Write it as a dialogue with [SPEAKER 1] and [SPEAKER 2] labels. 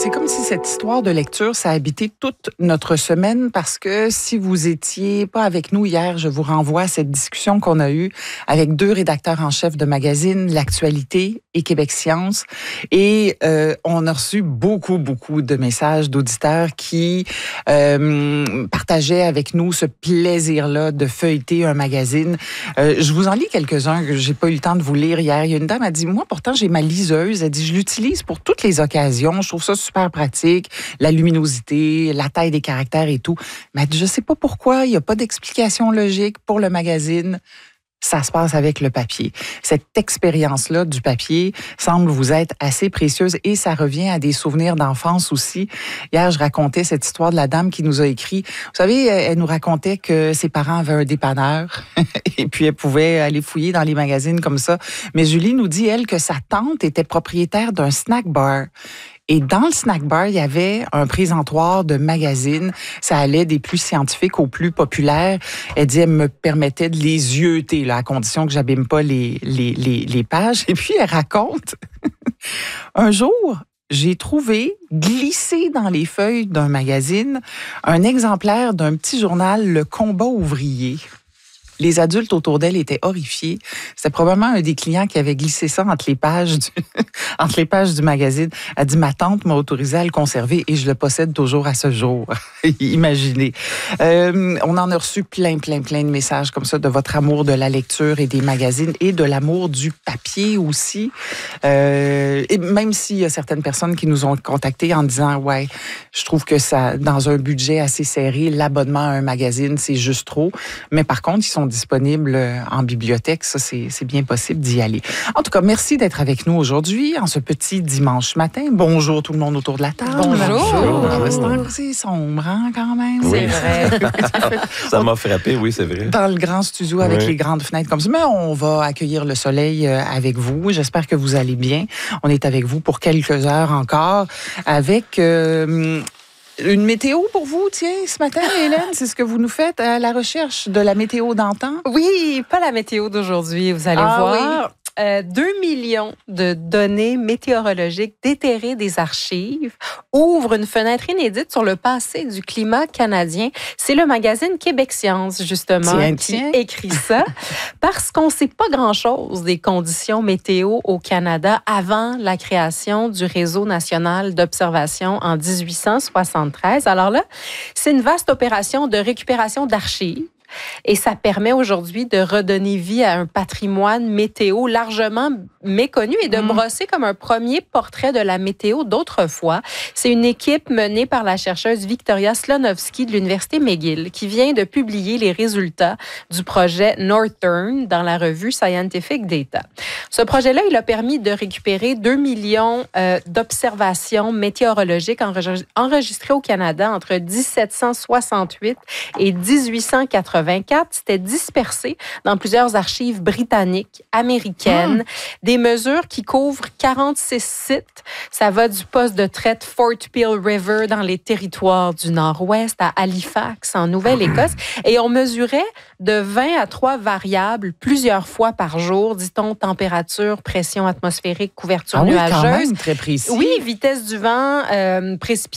[SPEAKER 1] c'est comme si cette histoire de lecture, ça a habité toute notre semaine parce que si vous étiez pas avec nous hier, je vous renvoie à cette discussion qu'on a eue avec deux rédacteurs en chef de magazines, L'Actualité et Québec Science. Et on a reçu beaucoup de messages d'auditeurs qui partageaient avec nous ce plaisir-là de feuilleter un magazine. Je vous en lis quelques-uns que j'ai pas eu le temps de vous lire hier. Il y a une dame qui a dit, moi pourtant j'ai ma liseuse. Elle dit, je l'utilise pour toutes les occasions. Je trouve ça super pratique. La luminosité, la taille des caractères et tout. Mais elle dit, je sais pas pourquoi, il n'y a pas d'explication logique pour le magazine. Ça se passe avec le papier. Cette expérience-là du papier semble vous être assez précieuse et ça revient à des souvenirs d'enfance aussi. Hier, je racontais cette histoire de la dame qui nous a écrit. Vous savez, elle nous racontait que ses parents avaient un dépanneur et puis elle pouvait aller fouiller dans les magazines comme ça. Mais Julie nous dit, elle, que sa tante était propriétaire d'un snack bar. Et dans le snack bar, il y avait un présentoir de magazines. Ça allait des plus scientifiques aux plus populaires. Elle dit, elle me permettait de les yeuter, là, à condition que j'abîme pas les pages. Et puis, elle raconte, un jour, j'ai trouvé, glissé dans les feuilles d'un magazine, un exemplaire d'un petit journal, Le Combat ouvrier. Les adultes autour d'elle étaient horrifiés. C'était probablement un des clients qui avait glissé ça entre les pages du magazine. Elle dit, ma tante m'a autorisé à le conserver et je le possède toujours à ce jour. Imaginez. On en a reçu plein de messages comme ça de votre amour de la lecture et des magazines et de l'amour du papier aussi. Et même s'il y a certaines personnes qui nous ont contactés en disant, ouais, je trouve que ça, dans un budget assez serré, l'abonnement à un magazine, c'est juste trop. Mais par contre, ils sont disponibles en bibliothèque. Ça, c'est bien possible d'y aller. En tout cas, merci d'être avec nous aujourd'hui, en ce petit dimanche matin. Bonjour tout le monde autour de la table.
[SPEAKER 2] Bonjour.
[SPEAKER 1] C'est sombre, hein, quand même.
[SPEAKER 2] Oui. C'est vrai. Ça m'a frappé, oui, c'est vrai.
[SPEAKER 1] Dans le grand studio avec les grandes fenêtres comme ça. Mais on va accueillir le soleil avec vous. J'espère que vous allez bien. On est avec vous pour quelques heures encore avec... une météo pour vous, tiens, ce matin, Hélène, c'est ce que vous nous faites à la recherche de la météo d'antan?
[SPEAKER 3] Oui, pas la météo d'aujourd'hui, vous allez voir.
[SPEAKER 1] Oui.
[SPEAKER 3] 2 millions de données météorologiques déterrées des archives ouvrent une fenêtre inédite sur le passé du climat canadien. C'est le magazine Québec Science, justement, qui écrit ça, parce qu'on ne sait pas grand-chose des conditions météo au Canada avant la création du Réseau national d'observation en 1873. Alors là, c'est une vaste opération de récupération d'archives. Et ça permet aujourd'hui de redonner vie à un patrimoine météo largement méconnu et de brosser comme un premier portrait de la météo d'autrefois. C'est une équipe menée par la chercheuse Victoria Slonovsky de l'Université McGill qui vient de publier les résultats du projet Northern dans la revue Scientific Data. Ce projet-là, il a permis de récupérer 2 millions d'observations météorologiques enregistrées au Canada entre 1768 et 1880. C'était dispersé dans plusieurs archives britanniques, américaines, des mesures qui couvrent 46 sites. Ça va du poste de traite Fort Peel River dans les territoires du Nord-Ouest à Halifax, en Nouvelle-Écosse. Et on mesurait de 20 à 3 variables plusieurs fois par jour, dit-on, température, pression atmosphérique, couverture nuageuse.
[SPEAKER 1] Quand même très précis.
[SPEAKER 3] Oui, vitesse du vent, précipitation